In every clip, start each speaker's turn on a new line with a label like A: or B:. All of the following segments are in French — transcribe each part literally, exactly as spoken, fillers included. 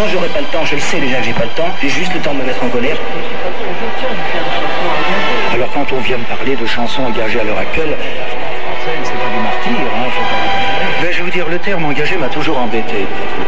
A: Non, j'aurai pas le temps, je le sais déjà que j'ai pas le temps, j'ai juste le temps de me mettre en colère. Alors quand on vient me parler de chansons engagées à l'heure actuelle, c'est pas du martyr, hein, faut pas... Ben, je vais vous dire, le terme engagé m'a toujours embêté.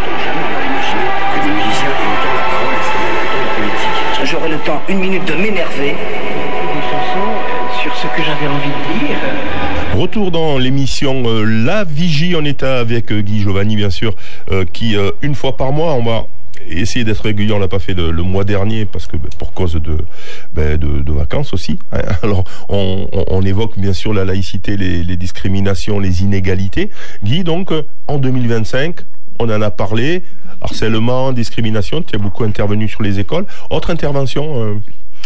A: J'aurai le temps, une minute, de m'énerver. Des chansons sur ce que j'avais envie de dire.
B: Retour dans l'émission euh, La Vigie, on est avec euh, Guy Giovanni bien sûr, euh, qui euh, une fois par mois, on va essayer d'être régulier, on l'a pas fait le, le mois dernier parce que pour cause de, ben, de, de vacances aussi. Hein. Alors on, on, on évoque bien sûr la laïcité, les, les discriminations, les inégalités. Guy, donc en deux mille vingt-cinq, on en a parlé, harcèlement, discrimination, tu as beaucoup intervenu sur les écoles. Autre intervention euh...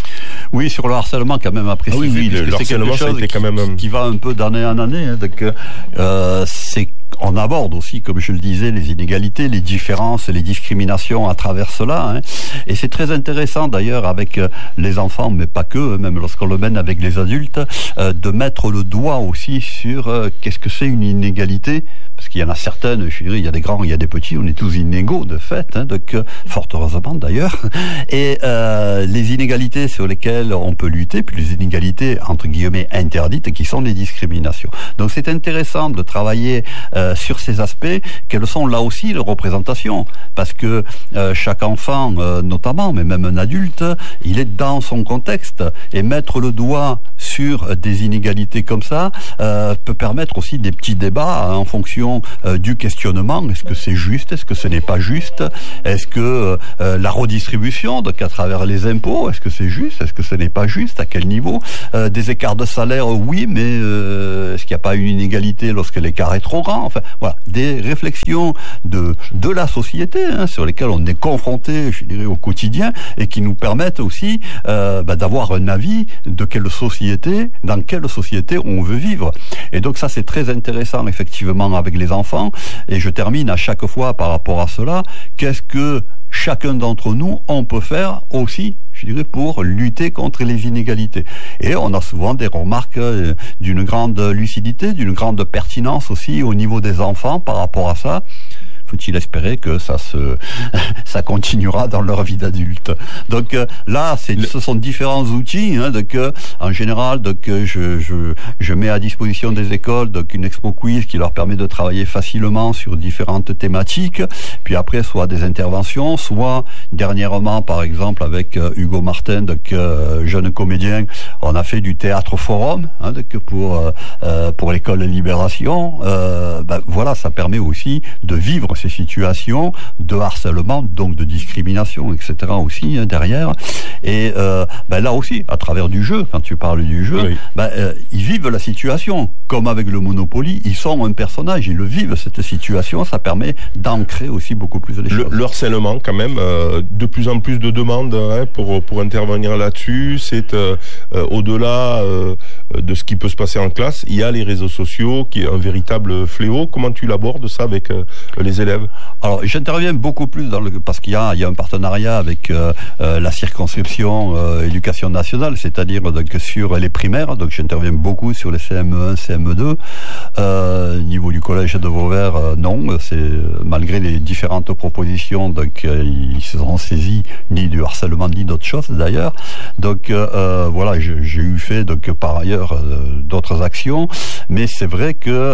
C: Oui, sur le harcèlement, quand même, à préciser,
B: ah oui, oui, le, le
C: c'est quelque chose qui, quand même... qui va un peu d'année en année. Hein, donc, euh, c'est on aborde aussi, comme je le disais, les inégalités, les différences, les discriminations à travers cela. Hein. Et c'est très intéressant d'ailleurs avec les enfants, mais pas que, même lorsqu'on le mène avec les adultes, euh, de mettre le doigt aussi sur euh, qu'est-ce que c'est une inégalité. Parce qu'il y en a certaines, je dirais, il y a des grands, il y a des petits, on est tous inégaux de fait, hein, donc euh, fort heureusement d'ailleurs. Et euh, les inégalités sur lesquelles on peut lutter, puis les inégalités entre guillemets interdites, qui sont les discriminations. Donc c'est intéressant de travailler euh, sur ces aspects, quelles sont là aussi les représentations, parce que euh, chaque enfant, euh, notamment, mais même un adulte, il est dans son contexte, et mettre le doigt sur des inégalités comme ça euh, peut permettre aussi des petits débats hein, en fonction euh, du questionnement. Est-ce que c'est juste? Est-ce que ce n'est pas juste? Est-ce que euh, la redistribution, donc à travers les impôts, est-ce que c'est juste? Est-ce que ce n'est pas juste? À quel niveau? euh, Des écarts de salaire, oui, mais euh, est-ce qu'il n'y a pas une inégalité lorsque l'écart est trop grand? Enfin, voilà, des réflexions de de la société hein, sur lesquelles on est confronté, je dirais, au quotidien, et qui nous permettent aussi euh, bah, d'avoir un avis de quelle société, dans quelle société on veut vivre. Et donc ça, c'est très intéressant effectivement avec les enfants. Et je termine à chaque fois par rapport à cela. Qu'est-ce que chacun d'entre nous, on peut faire aussi, je dirais, pour lutter contre les inégalités. Et on a souvent des remarques d'une grande lucidité, d'une grande pertinence aussi au niveau des enfants par rapport à ça. Faut-il espérer que ça se, ça continuera dans leur vie d'adulte. Donc euh, là, c'est, ce sont différents outils. Hein, donc euh, en général, donc euh, je, je, je mets à disposition des écoles donc une expo quiz qui leur permet de travailler facilement sur différentes thématiques. Puis après, soit des interventions, soit dernièrement, par exemple, avec euh, Hugo Martin, donc euh, jeune comédien, on a fait du théâtre forum hein, donc pour euh, pour l'école Libération. Euh, ben, voilà, ça permet aussi de vivre ces situations de harcèlement, donc de discrimination, et cetera aussi hein, derrière. Et euh, ben là aussi, à travers du jeu, quand tu parles du jeu, oui. ben, euh, ils vivent la situation. Comme avec le Monopoly, ils sont un personnage, ils le vivent, cette situation. Ça permet d'ancrer aussi beaucoup plus les
B: le,
C: choses.
B: Le harcèlement, quand même, euh, de plus en plus de demandes hein, pour, pour intervenir là-dessus. C'est euh, euh, au-delà euh, de ce qui peut se passer en classe. Il y a les réseaux sociaux, qui est un véritable fléau. Comment tu l'abordes ça avec euh, les élèves?
C: Alors, j'interviens beaucoup plus dans le, parce qu'il y a, il y a un partenariat avec euh, euh, la circonscription euh, éducation nationale, c'est-à-dire donc sur les primaires. Donc, j'interviens beaucoup sur les C M E un, C M E deux. Euh, niveau du collège de Vauvert, euh, non. C'est malgré les différentes propositions, donc euh, ils se sont saisis ni du harcèlement ni d'autres choses d'ailleurs. Donc euh, voilà, j'ai, j'ai eu fait donc par ailleurs euh, d'autres actions, mais c'est vrai que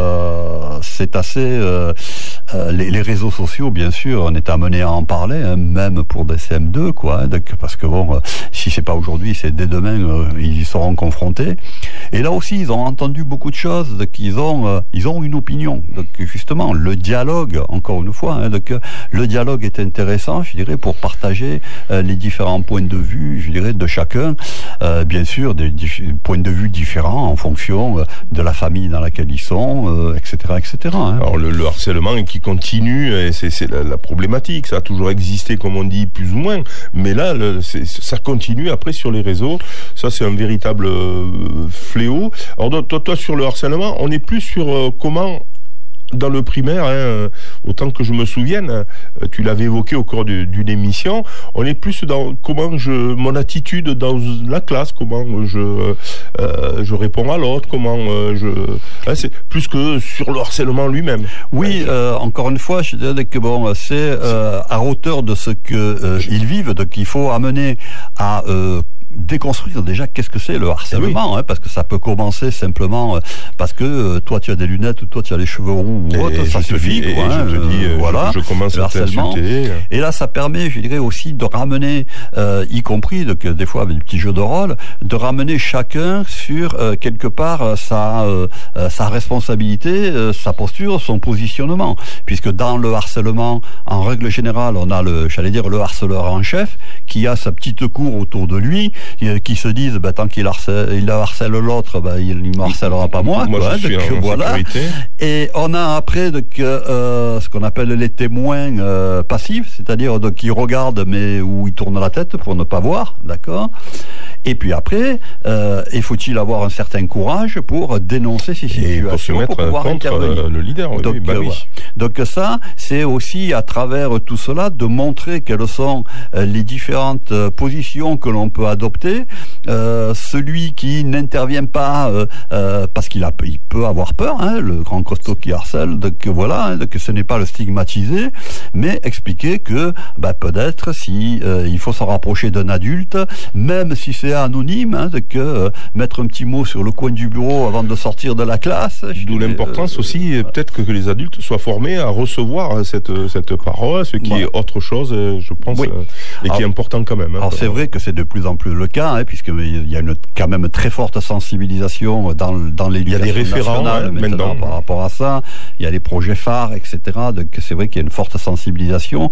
C: euh, c'est assez euh, euh, les, les réseaux sociaux, bien sûr, on est amené à en parler, hein, même pour des C M deux, quoi. Hein, donc, parce que bon, euh, si c'est pas aujourd'hui, c'est dès demain, euh, ils y seront confrontés. Et là aussi, ils ont entendu beaucoup de choses, donc ils ont, euh, ils ont une opinion. Donc justement, le dialogue, encore une fois, hein, donc le dialogue est intéressant, je dirais, pour partager euh, les différents points de vue, je dirais, de chacun. Euh, bien sûr, des, des points de vue différents en fonction euh, de la famille dans laquelle ils sont, euh, et cetera, et cetera. Hein.
B: Alors le, le harcèlement qui continue, et c'est, c'est la, la problématique. Ça a toujours existé, comme on dit, plus ou moins. Mais là, le, c'est, ça continue après sur les réseaux. Ça, c'est un véritable euh, fléau. Alors toi, toi, sur le harcèlement, on est plus sur euh, comment dans le primaire, hein, autant que je me souvienne, tu l'avais évoqué au cours de, d'une émission, on est plus dans comment je, mon attitude dans la classe, comment je, euh, je réponds à l'autre, comment euh, je, hein, c'est plus que sur le harcèlement lui-même.
C: Oui, euh, encore une fois, je dirais que bon, c'est euh, à hauteur de ce que euh, ils vivent, donc il faut amener à euh, déconstruire déjà qu'est-ce que c'est le harcèlement, oui. hein, parce que ça peut commencer simplement euh, parce que euh, toi tu as des lunettes ou toi tu as les cheveux roux ou autre, ça suffit,
B: dis,
C: quoi, hein,
B: je te dis, euh,
C: voilà,
B: je, je commence
C: le
B: à
C: harcèlement. Et là, ça permet, je dirais aussi, de ramener, euh, y compris donc, des fois avec des petits jeux de rôle, de ramener chacun sur euh, quelque part sa euh, sa responsabilité, euh, sa posture, son positionnement, puisque dans le harcèlement, en règle générale, on a le, j'allais dire, le harceleur en chef qui a sa petite cour autour de lui, qui se disent bah, tant qu'il harcèle, il harcèle l'autre, bah, il ne me harcèlera pas moi.
B: Moi
C: quoi,
B: je suis
C: donc,
B: en
C: voilà.
B: sécurité.
C: Et on a après donc, euh, ce qu'on appelle les témoins euh, passifs, c'est-à-dire donc, qui regardent mais où ils tournent la tête pour ne pas voir, d'accord. Et puis après, euh, il faut-il avoir un certain courage pour dénoncer ces situations,
B: et pour se mettre
C: pour pouvoir
B: contre
C: intervenir.
B: le leader. Oui,
C: donc,
B: oui, bah
C: euh,
B: oui.
C: voilà. Donc ça, c'est aussi à travers tout cela de montrer quelles sont euh, les différentes euh, positions que l'on peut adopter. Euh, celui qui n'intervient pas euh, euh, parce qu'il a, il peut avoir peur, hein, le grand costaud qui harcèle, donc voilà, hein, que ce n'est pas le stigmatiser, mais expliquer que bah, peut-être si euh, il faut s'en rapprocher d'un adulte, même si c'est anonyme, hein, de que euh, mettre un petit mot sur le coin du bureau avant de sortir de la classe.
B: D'où l'importance euh, aussi, euh, peut-être que, que les adultes soient formés à recevoir cette cette parole, ce qui voilà. est autre chose, je pense, oui. euh, et alors, qui est important quand même. Hein,
C: alors c'est vrai que c'est de plus en plus le cas, hein, puisqu'il y a une, quand même très forte sensibilisation dans, dans l'éducation nationale. Il y a des référents hein, maintenant, maintenant par rapport à ça. Il y a les projets phares, et cetera. Donc c'est vrai qu'il y a une forte sensibilisation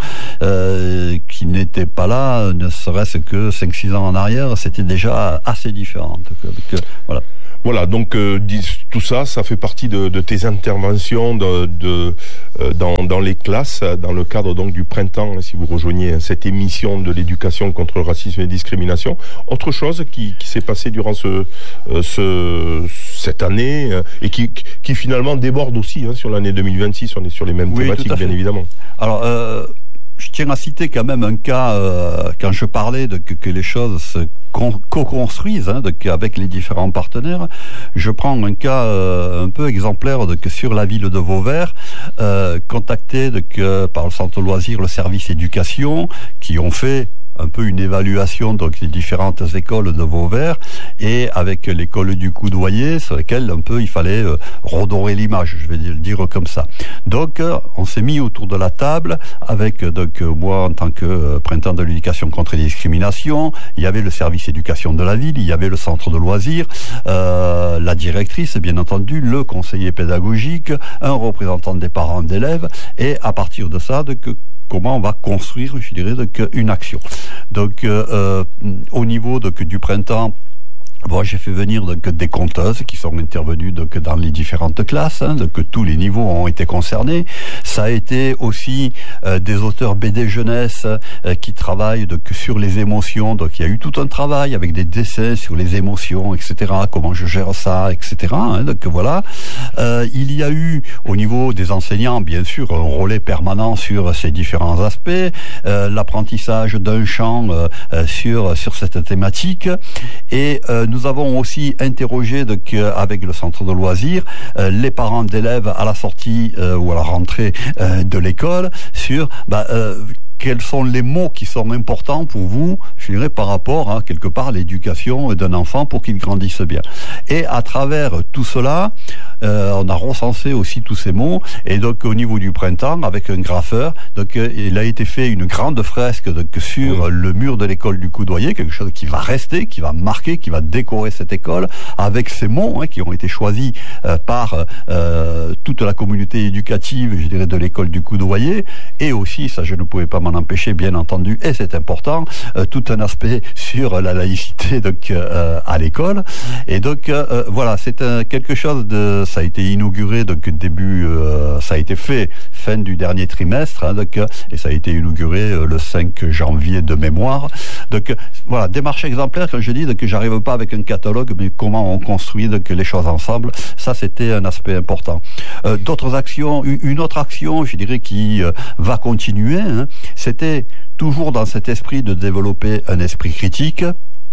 C: euh, qui n'était pas là, ne serait-ce que cinq six ans en arrière. C'était déjà assez différent. Donc, donc, voilà.
B: Voilà, donc euh, tout ça, ça fait partie de, de tes interventions de, de, euh, dans, dans les classes, dans le cadre donc du printemps, si vous rejoignez cette émission de l'éducation contre le racisme et la discrimination. Autre chose qui, qui s'est passé durant ce, euh, ce, cette année euh, et qui, qui finalement déborde aussi hein, sur l'année deux mille vingt-six, on est sur les mêmes oui, thématiques bien évidemment.
C: Alors, euh, je tiens à citer quand même un cas, euh, quand je parlais de que, que les choses se co-construisent hein, de, avec les différents partenaires. Je prends un cas euh, un peu exemplaire de que sur la ville de Vauvert, euh, contacté de que par le centre loisir, le service éducation, qui ont fait un peu une évaluation donc des différentes écoles de Vauvert et avec l'école du Coudoyer sur laquelle un peu il fallait euh, redorer l'image, je vais le dire comme ça. Donc euh, on s'est mis autour de la table avec donc euh, moi en tant que euh, printemps de l'éducation contre les discriminations, il y avait le service éducation de la ville, il y avait le centre de loisirs, euh, la directrice bien entendu, le conseiller pédagogique, un représentant des parents d'élèves et à partir de ça donc comment on va construire, je dirais, donc, une action. Donc, euh, euh, au niveau donc, du printemps, bon, j'ai fait venir donc, des conteuses qui sont intervenues donc, dans les différentes classes, hein, donc tous les niveaux ont été concernés. Ça a été aussi euh, des auteurs B D jeunesse euh, qui travaillent donc, sur les émotions. Donc il y a eu tout un travail avec des dessins sur les émotions, et cetera. Comment je gère ça, et cetera. Hein, donc voilà. Euh, il y a eu au niveau des enseignants, bien sûr, un relais permanent sur ces différents aspects, euh, l'apprentissage d'un champ euh, euh, sur sur cette thématique et euh, nous avons aussi interrogé donc, euh, avec le centre de loisirs euh, les parents d'élèves à la sortie euh, ou à la rentrée euh, de l'école sur bah, euh, quels sont les mots qui sont importants pour vous, je dirais, par rapport à, quelque part, l'éducation d'un enfant pour qu'il grandisse bien. Et à travers tout cela, euh, on a recensé aussi tous ces mots, et donc au niveau du printemps, avec un graffeur, donc euh, il a été fait une grande fresque donc, sur oui. le mur de l'école du Coudoyer, quelque chose qui va rester, qui va marquer, qui va décorer cette école, avec ces mots hein, qui ont été choisis euh, par euh, toute la communauté éducative, je dirais, de l'école du Coudoyer, et aussi, ça je ne pouvais pas m'en en empêcher, bien entendu, et c'est important, euh, tout un aspect sur la laïcité donc euh, à l'école. Et donc euh, voilà, c'est un, quelque chose de, ça a été inauguré donc début, euh, ça a été fait fin du dernier trimestre, hein, donc, et ça a été inauguré euh, le cinq janvier de mémoire. Donc voilà, démarche exemplaire, quand je dis donc, que j'arrive pas avec un catalogue, mais comment on construit donc les choses ensemble. Ça, c'était un aspect important. Euh, d'autres actions, une autre action, je dirais, qui euh, va continuer, hein, c'était toujours dans cet esprit de développer un esprit critique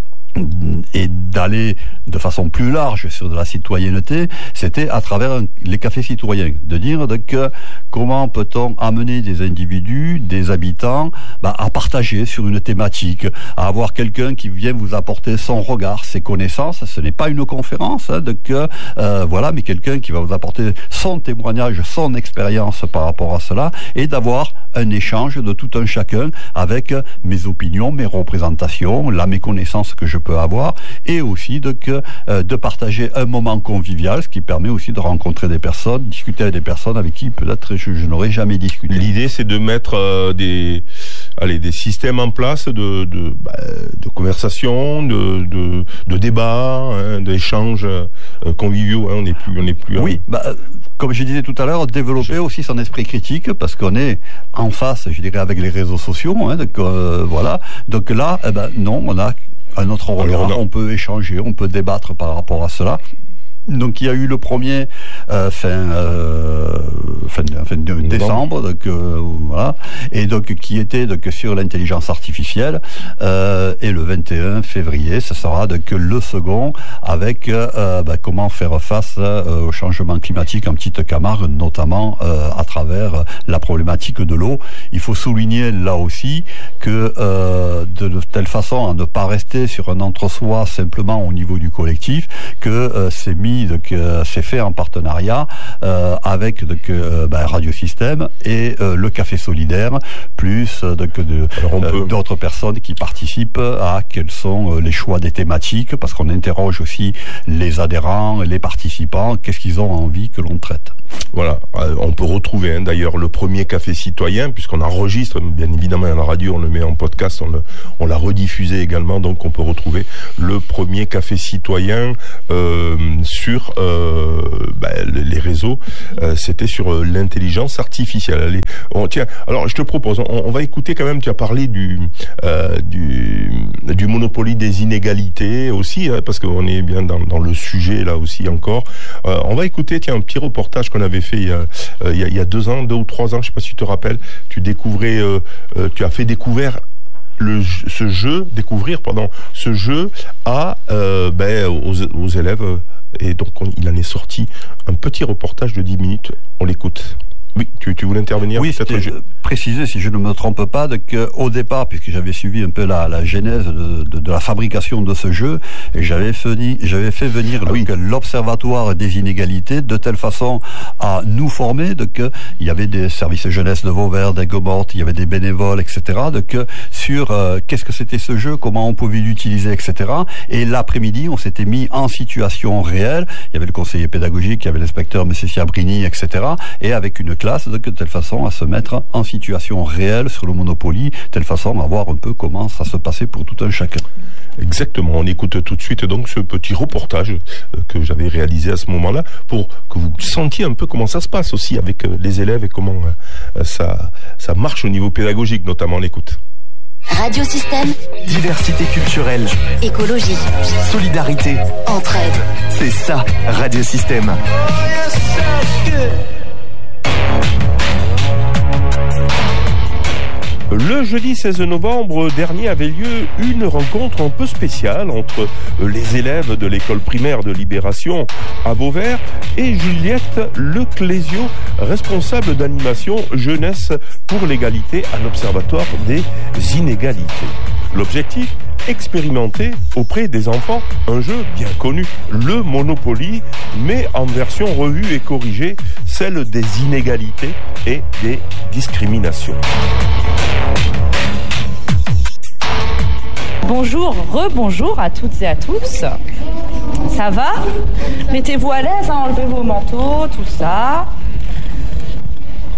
C: et d'aller de façon plus large sur de la citoyenneté, c'était à travers un, les cafés citoyens, de dire donc euh, comment peut-on amener des individus, des habitants, bah, à partager sur une thématique, à avoir quelqu'un qui vient vous apporter son regard, ses connaissances. Ce n'est pas une conférence, hein, donc euh, voilà, mais quelqu'un qui va vous apporter son témoignage, son expérience par rapport à cela, et d'avoir un échange de tout un chacun avec mes opinions, mes représentations, la méconnaissance que je peux avoir, et aussi de, que, euh, de partager un moment convivial, ce qui permet aussi de rencontrer des personnes, discuter avec des personnes avec qui peut-être je, je n'aurais jamais discuté.
B: L'idée, c'est de mettre euh, des, allez, des systèmes en place de, de, bah, de conversation, de, de, de débat, hein, d'échanges euh, conviviaux. Hein, on n'est plus, on n'est plus.
C: Oui, hein. bah, comme je disais tout à l'heure, développer je... aussi son esprit critique, parce qu'on est en face, je dirais, avec les réseaux sociaux. Hein, donc euh, voilà. Donc là, eh ben non, on a un autre regard, on, a... on peut échanger, on peut débattre par rapport à cela. Donc il y a eu le premier euh, fin, euh, fin, fin de décembre, donc euh, voilà, et donc qui était donc sur l'intelligence artificielle, euh, et le vingt et un février, ce sera donc le second avec euh, bah, comment faire face euh, au changement climatique en Petite Camargue, notamment euh, à travers la problématique de l'eau. Il faut souligner là aussi que euh, de, de telle façon à ne pas rester sur un entre-soi simplement au niveau du collectif, que euh, c'est mis donc euh, c'est fait en partenariat euh, avec donc euh, bah, Radio Système et euh, le Café Solidaire, plus euh, donc de, euh, d'autres personnes qui participent à quels sont euh, les choix des thématiques, parce qu'on interroge aussi les adhérents, les participants, qu'est-ce qu'ils ont envie que l'on traite.
B: Voilà, euh, on peut retrouver hein, d'ailleurs le premier Café Citoyen, puisqu'on enregistre bien évidemment à la radio, on le met en podcast, on, le, on l'a rediffusé également, donc on peut retrouver le premier Café Citoyen euh, sur euh, bah, les réseaux. Euh, c'était sur euh, l'intelligence artificielle. Allez, on, tiens, alors je te propose, on, on va écouter quand même, tu as parlé du, euh, du, du Monopoly des inégalités aussi, hein, parce qu'on est bien dans, dans le sujet là aussi encore. Euh, on va écouter tiens, un petit reportage qu'on avait fait il y, a, euh, il, y a, il y a deux ans, deux ou trois ans, je ne sais pas si tu te rappelles, tu découvrais, euh, euh, tu as fait découvrir le, ce jeu, découvrir pardon, ce jeu à euh, ben, aux, aux élèves, et donc on, il en est sorti un petit reportage de dix minutes, on l'écoute. Oui, tu, tu voulais intervenir?
C: Oui, c'était je... préciser, si je ne me trompe pas, qu'au départ, puisque j'avais suivi un peu la, la genèse de, de, de la fabrication de ce jeu, et j'avais fait, j'avais fait venir ah, donc, oui. l'Observatoire des inégalités de telle façon à nous former. Donc, il y avait des services jeunesse de Vauvert, d'Aigues-Mortes, il y avait des bénévoles, et cetera. Donc, sur euh, qu'est-ce que c'était ce jeu, comment on pouvait l'utiliser, et cetera. Et l'après-midi, on s'était mis en situation réelle. Il y avait le conseiller pédagogique, il y avait l'inspecteur M. Ciabrini, et cetera. Et avec une classe, de telle façon à se mettre en situation réelle sur le Monopoly, de telle façon à voir un peu comment ça se passait pour tout un chacun.
B: Exactement, on écoute tout de suite donc ce petit reportage que j'avais réalisé à ce moment-là pour que vous sentiez un peu comment ça se passe aussi avec les élèves et comment ça, ça marche au niveau pédagogique, notamment on l'écoute.
D: Radio Système.
E: Diversité culturelle.
D: Écologie.
E: Solidarité.
D: Entraide.
E: C'est ça, Radio Système.
B: Le jeudi seize novembre dernier avait lieu une rencontre un peu spéciale entre les élèves de l'école primaire de Libération à Vauvert et Juliette Leclésio, responsable d'animation jeunesse pour l'égalité à l'Observatoire des inégalités. L'objectif, expérimenter auprès des enfants un jeu bien connu, le Monopoly, mais en version revue et corrigée, celle des inégalités et des discriminations.
F: Bonjour, rebonjour à toutes et à tous. Ça va? Mettez-vous à l'aise, hein, enlevez vos manteaux, tout ça.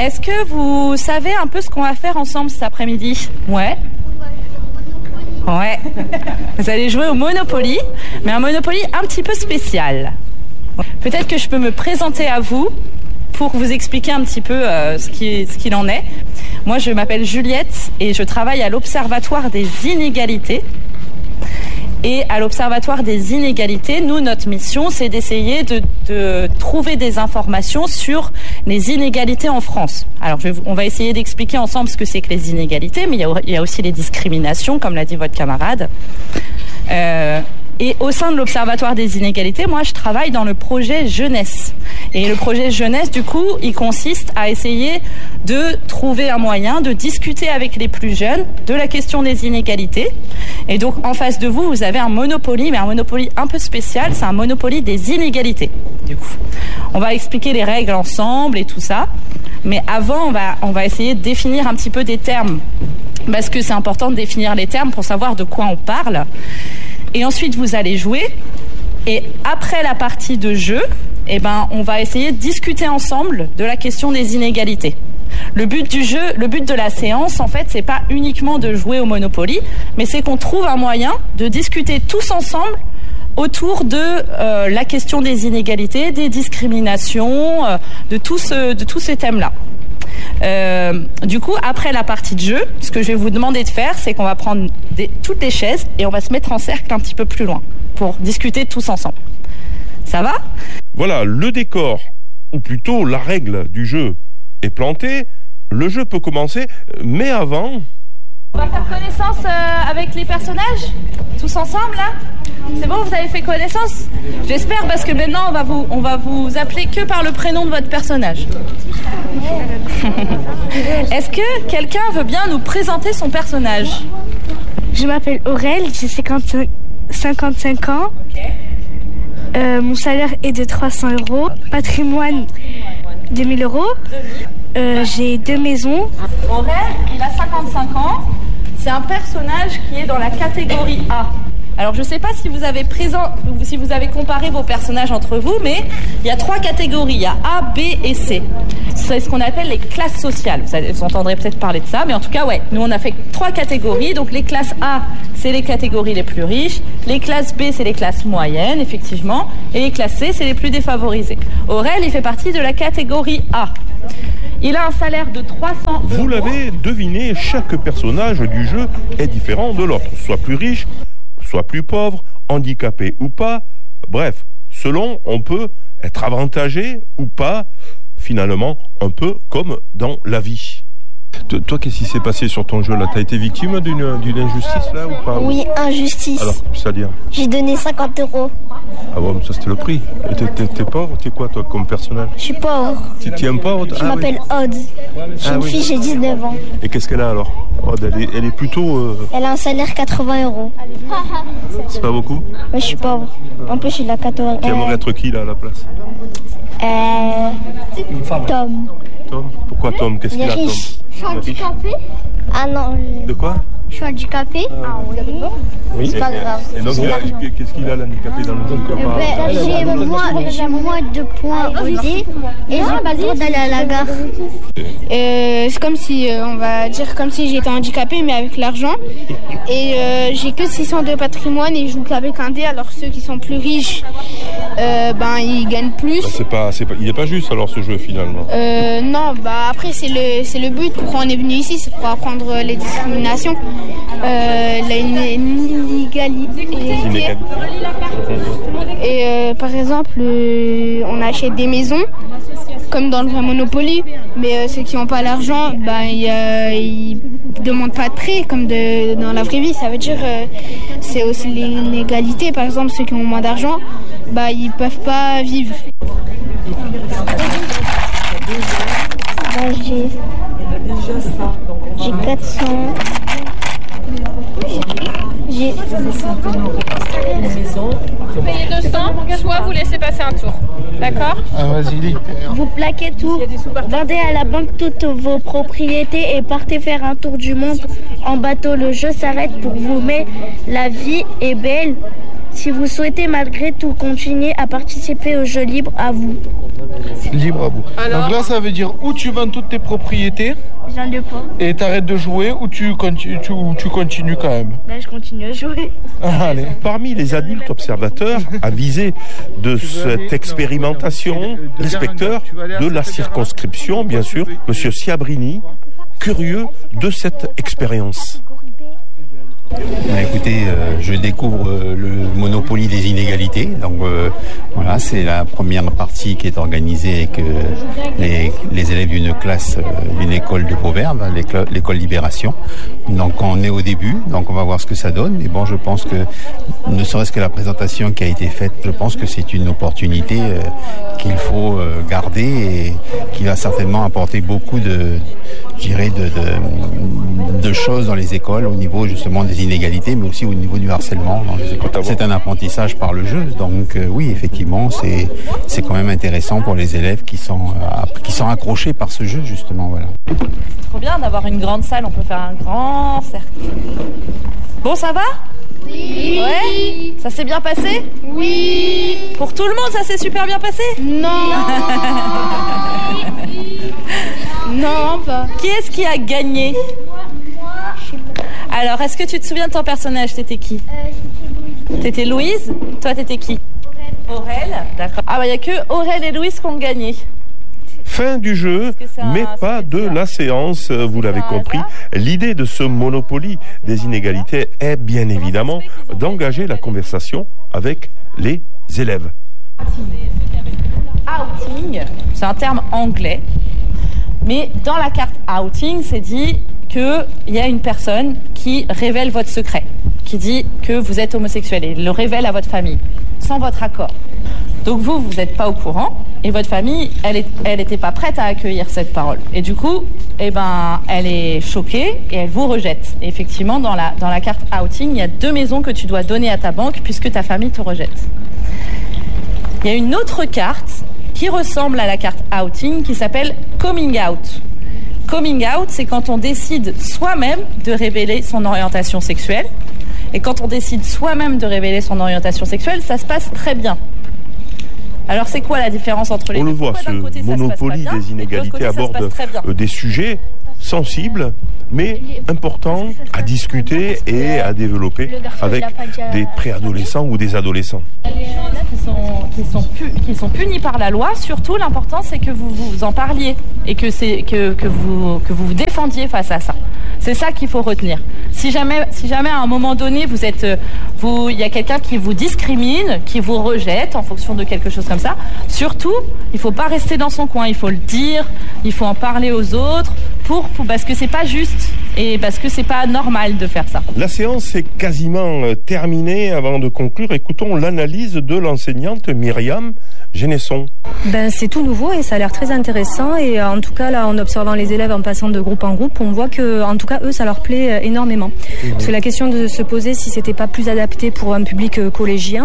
F: Est-ce que vous savez un peu ce qu'on va faire ensemble cet après-midi? Ouais. Ouais. Vous allez jouer au Monopoly, mais un Monopoly un petit peu spécial. Peut-être que je peux me présenter à vous pour vous expliquer un petit peu euh, ce qui, ce qu'il en est. Moi, je m'appelle Juliette et je travaille à l'Observatoire des inégalités. Et à l'Observatoire des inégalités, nous, notre mission, c'est d'essayer de, de trouver des informations sur les inégalités en France. Alors, je vais, on va essayer d'expliquer ensemble ce que c'est que les inégalités, mais il y a, il y a aussi les discriminations, comme l'a dit votre camarade. Euh, et au sein de l'Observatoire des inégalités, moi, je travaille dans le projet jeunesse. Et le projet jeunesse, du coup, il consiste à essayer de trouver un moyen de discuter avec les plus jeunes de la question des inégalités. Et donc, en face de vous, vous avez un Monopoly, mais un Monopoly un peu spécial, c'est un Monopoly des inégalités. Du coup, on va expliquer les règles ensemble et tout ça. Mais avant, on va, on va essayer de définir un petit peu des termes. Parce que c'est important de définir les termes pour savoir de quoi on parle. Et ensuite, vous allez jouer. Et après la partie de jeu, eh ben, on va essayer de discuter ensemble de la question des inégalités. Le but du jeu, le but de la séance, en fait, c'est pas uniquement de jouer au Monopoly, mais c'est qu'on trouve un moyen de discuter tous ensemble autour de euh, la question des inégalités, des discriminations, euh, de, tout ce, de tous ces thèmes-là. Euh, du coup, après la partie de jeu, ce que je vais vous demander de faire, c'est qu'on va prendre des, toutes les chaises et on va se mettre en cercle un petit peu plus loin pour discuter tous ensemble. Ça va ?
B: Voilà, le décor, ou plutôt la règle du jeu est plantée. Le jeu peut commencer, mais avant...
F: On va faire connaissance euh, avec les personnages, tous ensemble là. C'est bon, vous avez fait connaissance? J'espère, parce que maintenant on va vous, on va vous appeler que par le prénom de votre personnage. Est-ce que quelqu'un veut bien nous présenter son personnage?
G: Je m'appelle Aurel, j'ai cinquante-cinq, cinquante-cinq ans. Okay. Euh, mon salaire est de trois cents euros. Patrimoine, deux mille euros. Euh, j'ai deux maisons.
F: Aurel, il a cinquante-cinq ans. C'est un personnage qui est dans la catégorie A. Alors, je ne sais pas si vous avez présent, si vous avez comparé vos personnages entre vous, mais il y a trois catégories. Il y a A, B et C. C'est ce qu'on appelle les classes sociales. Vous, vous entendrez peut-être parler de ça, mais en tout cas, ouais. Nous, on a fait trois catégories. Donc, les classes A, c'est les catégories les plus riches. Les classes B, c'est les classes moyennes, effectivement. Et les classes C, c'est les plus défavorisées. Aurel, il fait partie de la catégorie A. Il a un salaire de trois cents euros.
B: Vous l'avez deviné, chaque personnage du jeu est différent de l'autre. Soit plus riche, soit plus pauvre, handicapé ou pas. Bref, selon, on peut être avantagé ou pas, finalement, un peu comme dans la vie. Toi, qu'est-ce qui s'est passé sur ton jeu là? T'as été victime d'une, d'une injustice là ou pas?
H: Oui, injustice.
B: Alors, c'est-à-dire?
H: J'ai donné cinquante euros.
B: Ah bon, mais ça c'était le prix. Et t'es, t'es, t'es pauvre? T'es quoi toi comme personnage?
H: Je suis pauvre.
B: Tu t'es un pauvre?
H: Je ah, m'appelle oui. Aude. Je suis ah, une oui. fille, j'ai dix-neuf ans.
B: Et qu'est-ce qu'elle a alors? Aude, elle est, elle est plutôt... Euh...
H: Elle a un salaire quatre-vingts euros.
B: C'est pas beaucoup?
H: Oui, je suis pauvre. En plus, je suis de la catégorie...
B: Tu aimerais euh... être qui là à la place?
H: Euh... Tom.
B: Tom? Pourquoi Tom? Qu'est-ce qu'il a, Tom?
H: Je suis handicapé. Ah non. Je...
B: De quoi?
H: Je suis handicapé. Ah oui.
B: Oui.
H: C'est pas grave.
B: Et donc, il, qu'est-ce qu'il a l'handicapé dans le jeu?
H: eh ben, J'ai moins, j'ai moins de points au dé et j'ai pas le droit d'aller à la gare.
G: Euh, c'est comme si, euh, on va dire comme si j'étais handicapé, mais avec l'argent. Et euh, j'ai que six cents de patrimoine et je joue qu'avec un dé. Alors ceux qui sont plus riches, euh, ben ils gagnent plus.
B: Bah, c'est pas, c'est pas, il est pas juste alors ce jeu finalement.
G: Euh, non, bah après c'est le, c'est le but. Pourquoi on est venu ici, c'est pour apprendre les discriminations. Euh, l'inégalité. Et euh, par exemple, euh, on achète des maisons, comme dans le vrai Monopoly, mais euh, ceux qui n'ont pas l'argent, bah, ils ne demandent pas de prêt, comme de, dans la vraie vie. Ça veut dire euh, c'est aussi l'inégalité. Par exemple, ceux qui ont moins d'argent, bah, ils ne peuvent pas vivre.
H: Bah, j'ai, j'ai quatre cents. J'ai
I: vous payez deux cents, soit vous laissez passer un tour. D'accord?
B: Ah, vas-y, lis.
H: Vous plaquez tout, vendez à la banque toutes vos propriétés et partez faire un tour du monde en bateau. Le jeu s'arrête pour vous, mais la vie est belle Si vous souhaitez malgré tout continuer à participer au jeu libre, à vous.
J: Libre à vous. Alors, donc là, ça veut dire où tu vends toutes tes propriétés.
H: J'en ai pas.
J: Et t'arrêtes de jouer ou tu, continu, tu, ou tu continues quand même.
H: Ben, je continue à jouer.
J: Ah, allez.
B: Parmi les adultes observateurs avisés de cette expérimentation, l'inspecteur de la circonscription, bien sûr, M. Siabrini, curieux de cette expérience.
K: Ben écoutez, euh, je découvre euh, le Monopoly des inégalités. Donc euh, voilà, c'est la première partie qui est organisée avec euh, les, les élèves d'une classe euh, d'une école de Beauvert, l'école Libération. Donc on est au début, donc on va voir ce que ça donne. Mais bon, je pense que ne serait-ce que la présentation qui a été faite, je pense que c'est une opportunité euh, qu'il faut euh, garder et qui va certainement apporter beaucoup de, je dirais, de, de, de choses dans les écoles au niveau justement des inégalités, mais aussi au niveau du harcèlement dans les écoles. C'est un apprentissage par le jeu, donc euh, oui, effectivement, c'est c'est quand même intéressant pour les élèves qui sont euh, qui sont accrochés par ce jeu justement, voilà.
F: C'est trop bien d'avoir une grande salle, on peut faire un grand cercle. Bon, ça va ? Oui. Ouais. Ça s'est bien passé ?
G: Oui.
F: Pour tout le monde, ça s'est super bien passé ?
G: Non. Non, pas.
F: Qui est-ce qui a gagné ? Alors, est-ce que tu te souviens de ton personnage ? T'étais qui ? euh, T'étais Louise. Toi, t'étais qui ? Aurel. Aurel, d'accord. Ah bah, il n'y a que Aurel et Louise qui ont gagné.
B: Fin du jeu, mais pas de la séance, vous l'avez compris. L'idée de ce Monopoly des inégalités est bien évidemment d'engager la conversation avec les élèves.
F: Outing, c'est un terme anglais, mais dans la carte outing, c'est dit qu'il y a une personne qui révèle votre secret, qui dit que vous êtes homosexuel et le révèle à votre famille, sans votre accord. Donc vous, vous n'êtes pas au courant et votre famille, elle est, elle n'était pas prête à accueillir cette parole. Et du coup, eh ben, elle est choquée et elle vous rejette. Et effectivement, dans la, dans la carte outing, il y a deux maisons que tu dois donner à ta banque puisque ta famille te rejette. Il y a une autre carte qui ressemble à la carte outing qui s'appelle coming out. Coming out, c'est quand on décide soi-même de révéler son orientation sexuelle. Et quand on décide soi-même de révéler son orientation sexuelle, ça se passe très bien. Alors c'est quoi la différence entre les deux ?
B: On le voit, ce Monopoly des inégalités aborde des sujets sensibles, mais importants à discuter et à développer avec des préadolescents ou des adolescents.
F: Qui sont, qui sont, pu, qui sont punis par la loi, surtout l'important c'est que vous vous en parliez et que, c'est, que, que, vous, que vous vous défendiez face à ça. C'est ça qu'il faut retenir. Si jamais, si jamais à un moment donné, vous êtes, vous, il y a quelqu'un qui vous discrimine, qui vous rejette en fonction de quelque chose comme ça, surtout, il ne faut pas rester dans son coin, il faut le dire, il faut en parler aux autres, pour, pour, parce que c'est pas juste et parce que c'est pas normal de faire ça.
B: La séance est quasiment terminée. Avant de conclure, écoutons l'analyse de l'enseignante Myriam Genesson.
L: Ben, c'est tout nouveau et ça a l'air très intéressant et en tout cas là en observant les élèves en passant de groupe en groupe, on voit que en tout cas eux ça leur plaît énormément. Mmh. Parce que la question de se poser si c'était pas plus adapté pour un public collégien.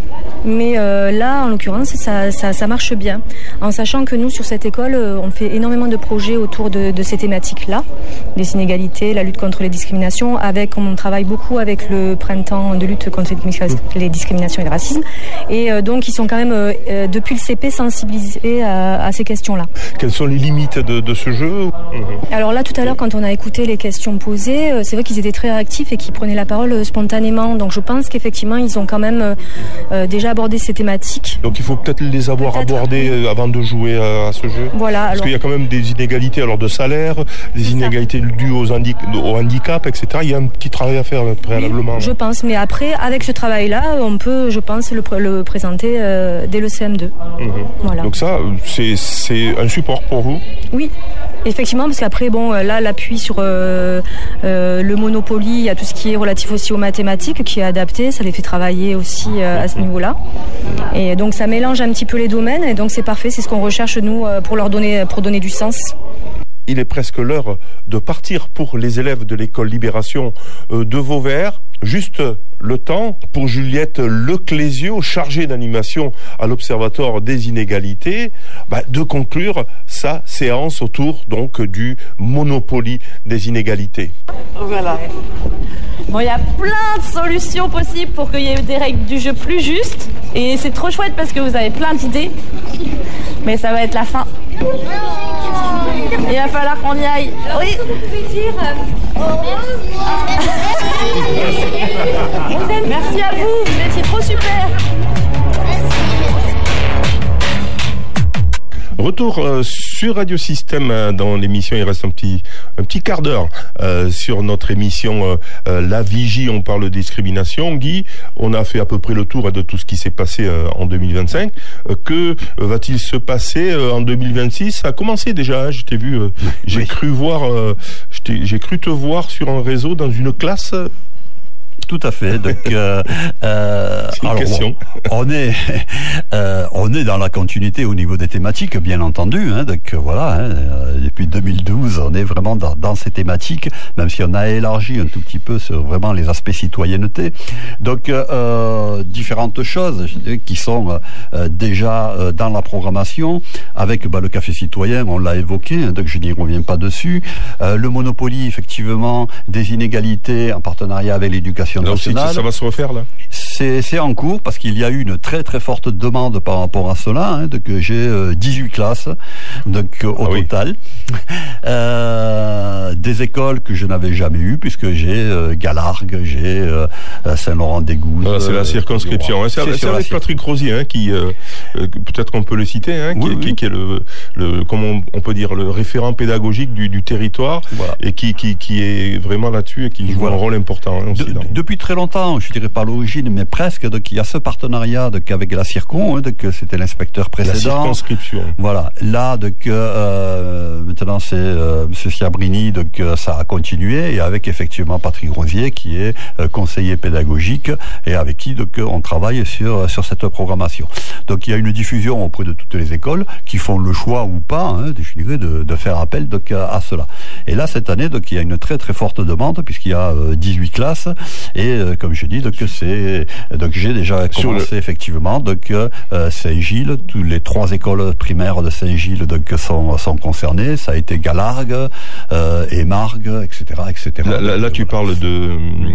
L: Mais euh, là, en l'occurrence, ça, ça, ça marche bien. En sachant que nous, sur cette école, on fait énormément de projets autour de, de ces thématiques-là, des inégalités, la lutte contre les discriminations. Avec, on travaille beaucoup avec le printemps de lutte contre les discriminations et le racisme. Et euh, donc, ils sont quand même, euh, depuis le C P, sensibilisés à, à ces questions-là.
B: Quelles sont les limites de, de ce jeu ?
L: Alors là, tout à l'heure, quand on a écouté les questions posées, euh, c'est vrai qu'ils étaient très réactifs et qu'ils prenaient la parole euh, spontanément. Donc, je pense qu'effectivement, ils ont quand même euh, déjà aborder ces thématiques.
B: Donc il faut peut-être les avoir peut-être, abordées oui. avant de jouer à, à ce jeu.
L: Voilà.
B: Parce alors... qu'il y a quand même des inégalités alors de salaire, des c'est inégalités ça. dues aux handi- au handicap, et cetera. Il y a un petit travail à faire préalablement.
L: Oui, je pense, mais après, avec ce travail-là, on peut, je pense, le, pr- le présenter euh, dès le C M deux.
B: Mmh. Voilà. Donc ça, c'est, c'est un support pour vous ?
L: Oui. Effectivement, parce qu'après, bon, là, l'appui sur euh, euh, le Monopoly, il y a tout ce qui est relatif aussi aux mathématiques qui est adapté, ça les fait travailler aussi euh, à ce niveau-là. Et donc, ça mélange un petit peu les domaines, et donc c'est parfait, c'est ce qu'on recherche, nous, pour leur donner, pour donner du sens.
B: Il est presque l'heure de partir pour les élèves de l'école Libération de Vauvert. juste le temps pour Juliette Leclésio, chargée d'animation à l'Observatoire des inégalités, bah, de conclure sa séance autour donc du Monopoly des inégalités.
F: Voilà. Bon, il y a plein de solutions possibles pour qu'il y ait des règles du jeu plus justes. Et c'est trop chouette parce que vous avez plein d'idées. Mais ça va être la fin. Il va falloir qu'on y aille. Oui. Merci à vous, vous étiez trop super.
B: Retour euh, sur Radio Système euh, dans l'émission. Il reste un petit un petit quart d'heure euh, sur notre émission euh, euh, La Vigie. On parle de discrimination. Guy, on a fait à peu près le tour hein, de tout ce qui s'est passé euh, en deux mille vingt-cinq. Euh, que euh, va-t-il se passer euh, en deux mille vingt-six? Ça a commencé déjà. Hein, je t'ai vu. Euh, j'ai oui. cru voir. Euh, j'ai cru te voir sur un réseau dans une classe.
C: Tout à fait. Donc, euh, euh, alors, bon, on est, euh, on est dans la continuité au niveau des thématiques, bien entendu. Hein, donc voilà, hein, depuis deux mille douze, on est vraiment dans, dans ces thématiques, même si on a élargi un tout petit peu sur vraiment les aspects citoyenneté. Donc, euh, différentes choses qui sont euh, déjà euh, dans la programmation, avec bah, le café citoyen, on l'a évoqué, hein, donc je n'y reviens pas dessus. Euh, le Monopoly, effectivement, des inégalités en partenariat avec l'éducation nationale.
B: Ça va se refaire là.
C: C'est, c'est en cours parce qu'il y a eu une très très forte demande par rapport à cela. Hein, donc j'ai euh, dix-huit classes donc au ah total, oui. euh, des écoles que je n'avais jamais eues puisque j'ai euh, Galargues, j'ai euh, Saint-Laurent-des-Gouzes.
B: Voilà, c'est la circonscription. Euh, c'est, c'est, c'est avec Patrick Rosier hein, qui euh, peut-être qu'on peut le citer, hein, oui, qui, oui. Qui, qui est le, le comment on, on peut dire le référent pédagogique du, du territoire voilà. et qui, qui qui est vraiment là-dessus et qui joue voilà. un rôle important. Hein, aussi
C: de,
B: dans...
C: Depuis très longtemps, je dirais pas l'origine, mais presque. Donc il y a ce partenariat donc avec la Circon, hein, donc c'était l'inspecteur précédent.
B: La circonscription.
C: Voilà. Là, donc euh, maintenant c'est euh, Monsieur Ciabrini, donc euh, ça a continué et avec effectivement Patrick Rosier qui est euh, conseiller pédagogique et avec qui donc on travaille sur sur cette programmation. Donc il y a une diffusion auprès de toutes les écoles qui font le choix ou pas, hein, je dirais, de, de faire appel donc à, à cela. Et là cette année, donc il y a une très très forte demande puisqu'il y a euh, dix-huit classes et euh, comme je dis, donc c'est donc j'ai déjà commencé le... effectivement donc euh, Saint-Gilles, tous les trois écoles primaires de Saint-Gilles donc sont sont concernées. Ça a été Galargues, euh, Émargues, et cetera, et cetera.
B: Là, là, là tu parles de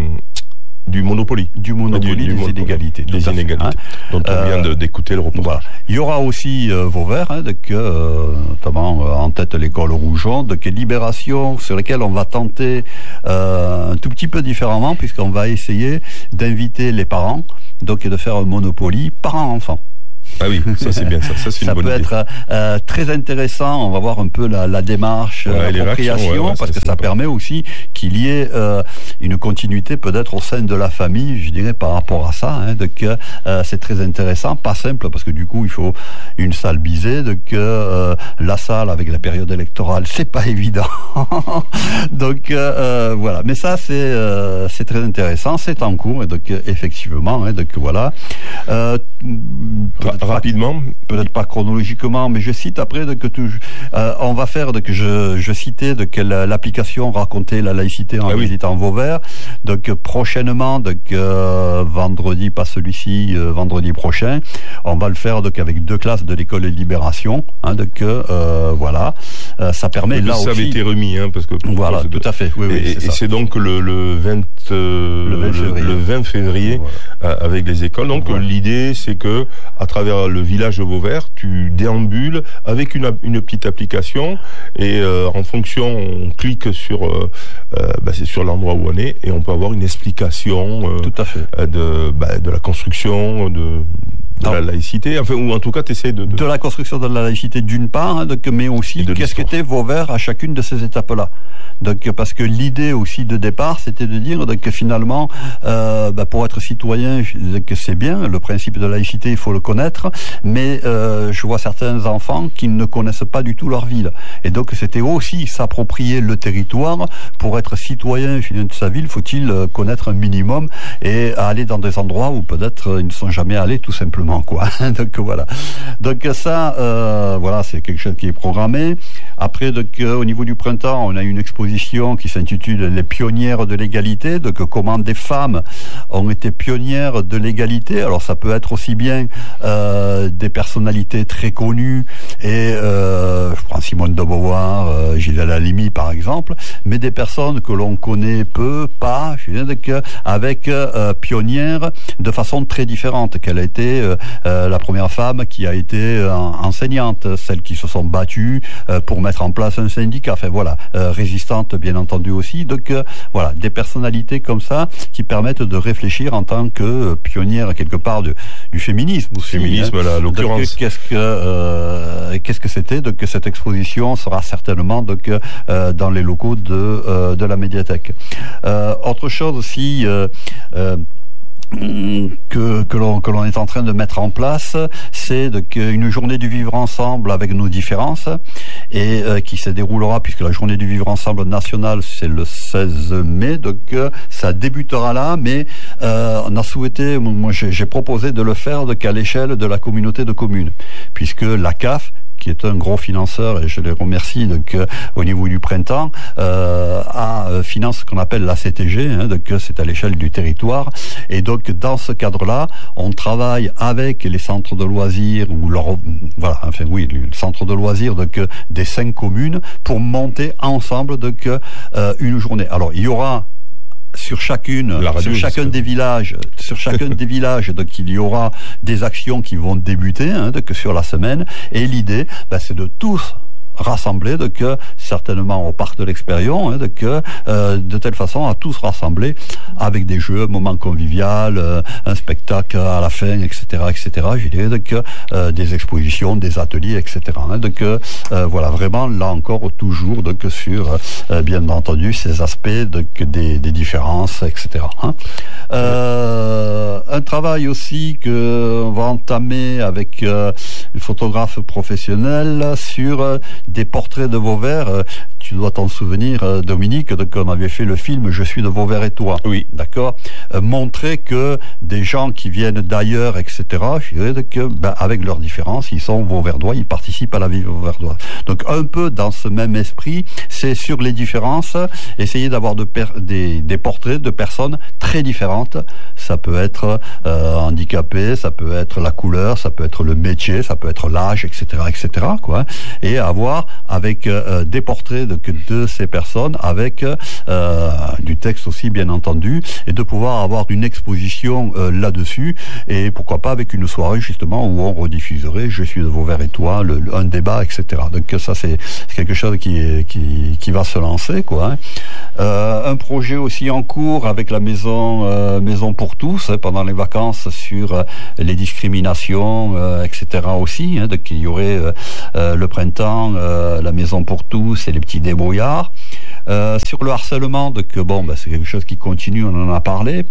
B: du Monopoly.
C: Du Monopoly du, du des monopoly. inégalités.
B: Des inégalités. Hein. Dont on vient de, d'écouter le reportage. Voilà.
C: Il y aura aussi euh, Vauvert, hein, donc, euh, notamment euh, en tête l'école Rougeon, donc Libération, sur lesquelles on va tenter euh, un tout petit peu différemment, puisqu'on va essayer d'inviter les parents, donc et de faire un Monopoly parents-enfants.
B: Ah oui, ça c'est bien, ça, ça c'est une
C: ça
B: bonne
C: peut
B: idée.
C: être euh, très intéressant. On va voir un peu la, la démarche, ouais, l'appropriation, ouais, ouais, parce que ça sympa. permet aussi qu'il y ait euh, une continuité peut-être au sein de la famille, je dirais, par rapport à ça. Hein, donc euh, c'est très intéressant, pas simple parce que du coup il faut une salle bisée, donc euh, la salle avec la période électorale, c'est pas évident. donc euh, voilà, mais ça c'est euh, c'est très intéressant, c'est en cours et donc effectivement, hein, donc voilà. Euh,
B: Rapidement,
C: peut-être pas chronologiquement, mais je cite après de que tu, euh, on va faire de que je, je citais de que l'application raconter la laïcité en ah visitant oui. Vauvert. Donc prochainement, donc euh, vendredi, pas celui-ci, euh, vendredi prochain, on va le faire donc avec deux classes de l'école de Libération. Hein, donc euh, voilà, euh, ça permet là
B: ça aussi. Ça avait été remis, hein, parce que
C: voilà, tout à fait. Oui, oui,
B: et,
C: c'est,
B: et c'est donc le le vingt euh, le vingt février, le, le vingt février voilà. euh, avec les écoles. Donc voilà. L'idée c'est que à travers le village de Vauvert, tu déambules avec une, une petite application et euh, en fonction, on clique sur, euh, euh, bah, c'est sur l'endroit où on est et on peut avoir une explication euh,
C: Tout à fait.
B: de, bah, de la construction, de... de non. la laïcité, enfin, ou en tout cas tu essaies de, de...
C: De la construction de la laïcité d'une part, hein, donc, mais aussi qu'est-ce qu'était Vauvert à chacune de ces étapes-là. Donc parce que l'idée aussi de départ, c'était de dire donc, que finalement, euh, bah, pour être citoyen, que c'est bien, le principe de laïcité, il faut le connaître, mais euh, je vois certains enfants qui ne connaissent pas du tout leur ville. Et donc c'était aussi s'approprier le territoire. Pour être citoyen de sa ville, faut-il connaître un minimum et aller dans des endroits où peut-être ils ne sont jamais allés tout simplement. simplement, quoi. Donc voilà. Donc ça, euh, voilà, c'est quelque chose qui est programmé. Après, donc, euh, au niveau du printemps, on a une exposition qui s'intitule Les pionnières de l'égalité. Donc, comment des femmes ont été pionnières de l'égalité. Alors, ça peut être aussi bien euh, des personnalités très connues, et euh, je prends Simone de Beauvoir, euh, Gisèle Halimi, par exemple, mais des personnes que l'on connaît peu, pas, je veux dire, que, avec euh, pionnières de façon très différente. Qu'elle a été euh, euh, la première femme qui a été euh, enseignante, celles qui se sont battues euh, pour mettre en place un syndicat, enfin voilà, euh, résistante bien entendu aussi. Donc euh, voilà, des personnalités comme ça qui permettent de réfléchir en tant que euh, pionnière quelque part de, du féminisme aussi.
B: Féminisme, hein. Là, l'occurrence.
C: Donc, qu'est-ce que euh, qu'est-ce que c'était? Donc cette exposition sera certainement donc euh, dans les locaux de euh, de la médiathèque. Euh, autre chose aussi. Euh, euh, que que l'on que l'on est en train de mettre en place, c'est de, une journée du vivre ensemble avec nos différences, et euh, qui se déroulera, puisque la journée du vivre ensemble nationale c'est le seize mai, donc euh, ça débutera là, mais euh, on a souhaité, moi j'ai, j'ai proposé de le faire de qu'à l'échelle de la communauté de communes, puisque la C A F, qui est un gros financeur, et je les remercie, donc euh, au niveau du printemps, euh, a, euh, finance ce qu'on appelle la C T G, hein, donc c'est à l'échelle du territoire, et donc dans ce cadre-là, on travaille avec les centres de loisirs, ou leur, voilà, enfin oui, le centre de loisirs donc euh, des cinq communes, pour monter ensemble donc euh, une journée. Alors il y aura sur chacune, sur chacun des villages, sur chacun des villages, donc il y aura des actions qui vont débuter, hein, donc sur la semaine, et l'idée, ben, c'est de tous rassembler, donc euh, certainement au parc de l'Expérion, hein, donc euh, de telle façon à tous rassembler avec des jeux, un moment convivial, euh, un spectacle à la fin, et cetera, et cetera. Je dirais donc euh, des expositions, des ateliers, et cetera. Hein, donc euh, voilà, vraiment là encore toujours donc sur euh, bien entendu ces aspects donc des, des différences, et cetera. Hein. Euh, un travail aussi que on va entamer avec euh, le photographe professionnel sur euh, des portraits de Vauvert. Euh, tu dois t'en souvenir, euh, Dominique, donc on avait fait le film Je suis de Vauvert et toi.
B: Oui.
C: D'accord. Euh, montrer que des gens qui viennent d'ailleurs, et cetera, je dirais que, ben, avec leurs différences, ils sont Vauverdois, ils participent à la vie vauverdoise. Donc un peu dans ce même esprit, c'est sur les différences, essayer d'avoir de per- des, des portraits de personnes très différentes. Ça peut être euh, handicapé, ça peut être la couleur, ça peut être le métier, ça peut être l'âge, et cetera, et cetera, quoi. Et avoir avec euh, des portraits de, de ces personnes, avec euh, du texte aussi bien entendu, et de pouvoir avoir une exposition euh, là-dessus, et pourquoi pas avec une soirée justement où on rediffuserait Je suis de Vauvert et toi, le, le, un débat, et cetera. Donc ça c'est, c'est quelque chose qui, est, qui, qui va se lancer, quoi. Hein. Euh, un projet aussi en cours avec la maison euh, Maison pour tous, hein, pendant les vacances, sur euh, les discriminations, euh, et cetera aussi. Hein, donc il y aurait euh, euh, le printemps, euh, la maison pour tous et les petits débrouillards. Euh, sur le harcèlement, donc bon, bah, c'est quelque chose qui continue, on en a parlé.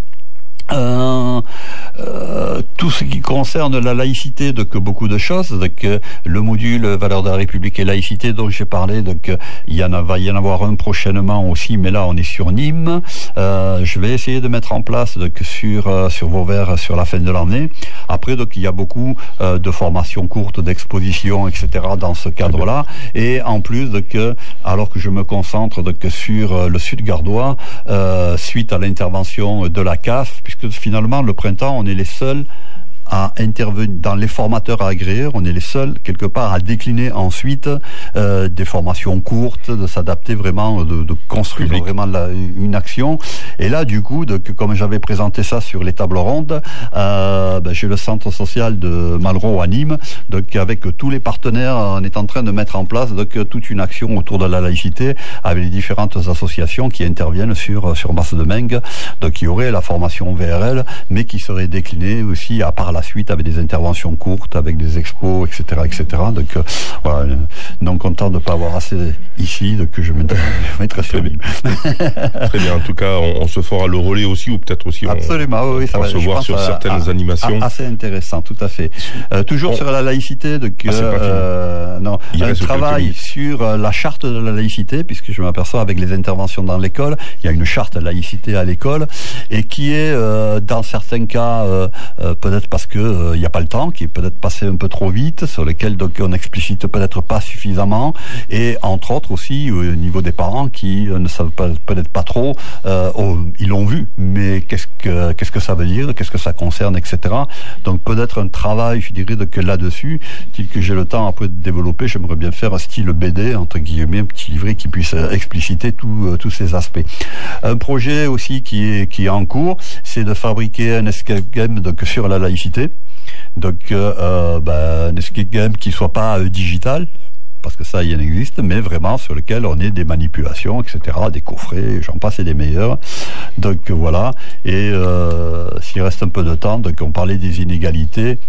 C: Euh, euh, tout ce qui concerne la laïcité, donc beaucoup de choses, donc euh, le module valeurs de la République et laïcité dont j'ai parlé, donc euh, il y en a, va y en avoir un prochainement aussi, mais là on est sur Nîmes. Euh, je vais essayer de mettre en place donc sur euh, sur Vauvert sur la fin de l'année. Après, donc il y a beaucoup euh, de formations courtes, d'expositions, et cetera dans ce cadre-là. Et en plus, donc euh, alors que je me concentre donc sur euh, le Sud Gardois, euh, suite à l'intervention de la C A F, puisque que finalement, le printemps, on est les seuls à intervenir dans les formateurs agréés, on est les seuls quelque part à décliner ensuite euh, des formations courtes, de s'adapter vraiment, de, de construire Public. vraiment la, une action. Et là, du coup, de, comme j'avais présenté ça sur les tables rondes, euh, ben, j'ai le centre social de Malraux à Nîmes, donc avec tous les partenaires, on est en train de mettre en place donc toute une action autour de la laïcité avec les différentes associations qui interviennent sur sur Mas-de-Meng. Donc il y aurait la formation V R L, mais qui serait déclinée aussi à part la suite avec des interventions courtes, avec des expos, et cetera, et cetera. Donc euh, voilà, non content de ne pas avoir assez ici, donc je me mettrai sur Nîmes.
B: Très bien. En tout cas, on, on se fera le relais aussi, ou peut-être aussi on,
C: Absolument, oui, ça
B: on va se voir sur
C: à,
B: certaines
C: à,
B: animations.
C: À, assez intéressant, tout à fait. Euh, toujours on, sur la laïcité, donc ah, euh, non, il un travail sur euh, la charte de la laïcité, puisque je m'aperçois avec les interventions dans l'école, il y a une charte laïcité à l'école, et qui est euh, dans certains cas, euh, euh, peut-être parce que il euh, n'y a pas le temps, qui est peut-être passé un peu trop vite, sur lequel donc on explicite peut-être pas suffisamment, et entre autres aussi au niveau des parents qui euh, ne savent pas, peut-être pas trop, euh, oh, ils l'ont vu, mais qu'est-ce que qu'est-ce que ça veut dire, qu'est-ce que ça concerne, et cetera. Donc peut-être un travail, je dirais, donc là-dessus, tel que j'ai le temps après de développer, j'aimerais bien faire un style B D, entre guillemets, un petit livret qui puisse expliciter tout, euh, tous ces aspects. Un projet aussi qui est qui est en cours, c'est de fabriquer un escape game donc sur la laïcité. Donc euh, ben, un escape game qui soit pas euh, digital, parce que ça, il en existe, mais vraiment sur lequel on ait des manipulations, et cetera, des coffrets, j'en passe et des meilleurs. Donc voilà. Et euh, s'il reste un peu de temps, donc on parlait des inégalités,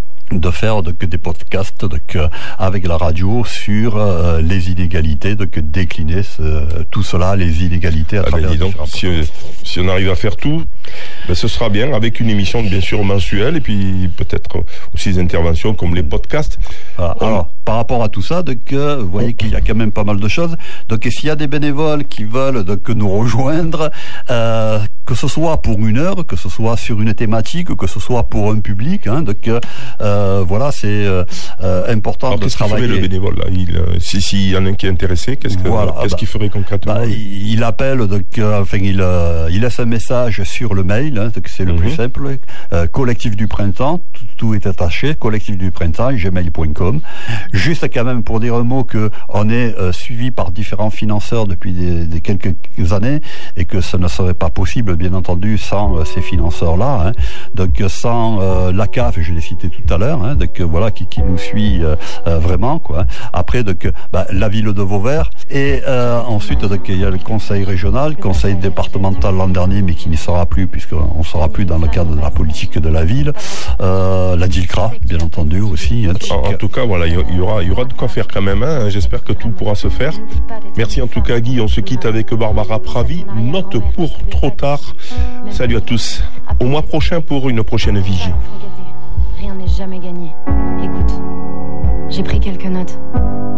C: de faire donc des podcasts donc avec la radio sur euh, les inégalités, donc décliner ce, tout cela, les inégalités à
B: ah
C: travers
B: ben, donc, si, si on arrive à faire tout, ben, ce sera bien, avec une émission bien sûr mensuelle et puis peut-être aussi des interventions comme les podcasts.
C: Ah, on... Alors par rapport à tout ça, donc euh, vous voyez qu'il y a quand même pas mal de choses. Donc s'il y a des bénévoles qui veulent donc nous rejoindre, euh, que ce soit pour une heure, que ce soit sur une thématique, que ce soit pour un public, hein, donc euh, Euh, voilà, c'est euh, important.
B: Alors,
C: de
B: qu'est-ce
C: travailler.
B: Qu'est-ce qu'il ferait le bénévole là il, euh, si, si y en a un qui est intéressé, qu'est-ce que,
C: voilà,
B: qu'est-ce
C: bah,
B: qu'il ferait concrètement
C: bah, il, il appelle, donc, euh, enfin, il, euh, il laisse un message sur le mail, hein, donc c'est le mm-hmm. plus simple. Euh, collectif du printemps, tout, tout est attaché. Collectif du printemps, gmail point com. Juste quand même pour dire un mot que on est euh, suivi par différents financeurs depuis des, des quelques années et que ça ne serait pas possible, bien entendu, sans euh, ces financeurs-là. Hein. Donc sans euh, l'A C A F, je l'ai cité tout à l'heure. Hein, donc voilà qui, qui nous suit euh, euh, vraiment quoi. Après donc bah, la ville de Vauvert et euh, ensuite donc il y a le conseil régional, conseil départemental l'an dernier mais qui n'y sera plus puisqu'on sera plus dans le cadre de la politique de la ville. Euh, la DILCRA bien entendu aussi. Hein,
B: en, en tout cas voilà il y aura il y aura de quoi faire quand même. Hein. J'espère que tout pourra se faire. Merci en tout cas Guy. On se quitte avec Barbara Pravi. Note pour trop tard. Salut à tous. Au mois prochain pour une prochaine vigie.
M: Rien n'est jamais gagné. Écoute, j'ai pris quelques notes.